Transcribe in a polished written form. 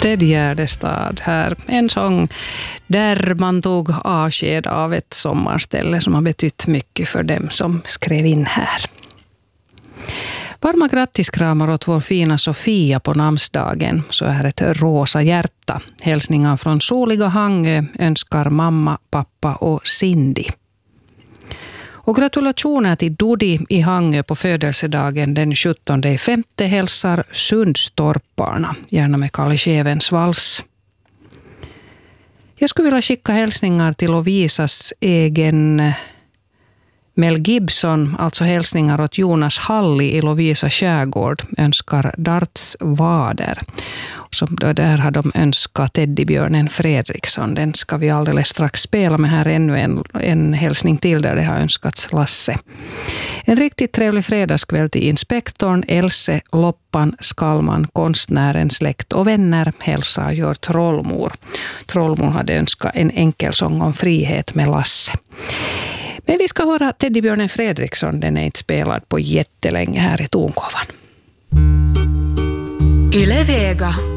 Ted Gärdestad här. En sång där man tog avsked av ett sommarställe som har betytt mycket för dem som skrev in här. Varma grattiskramar åt vår fina Sofia på namnsdagen. Så är ett rosa hjärta. Hälsningar från soliga Hangö önskar mamma, pappa och Cindy. Och gratulationer till Dodi i Hangö på födelsedagen den 17.5. hälsar Sundstorparna, gärna med Kalle Schevens vals. Jag skulle vilja skicka hälsningar till Lovisas egen Mel Gibson, alltså hälsningar åt Jonas Halli i Lovisa skärgård, önskar Darts Vader. Så där har de önskat Teddybjörnen Fredriksson. Den ska vi alldeles strax spela med här ännu en hälsning till där det har önskats Lasse. En riktigt trevlig fredagskväll till inspektorn, Else, Loppan, Skalman, konstnären, släkt och vänner hälsar gör Trollmor. Trollmor hade önskat en enkel sång om frihet med Lasse. Men vi ska höra Teddybjörnen Fredriksson, den är inte spelad på jättelänge här i tonkovan. Yle Vega.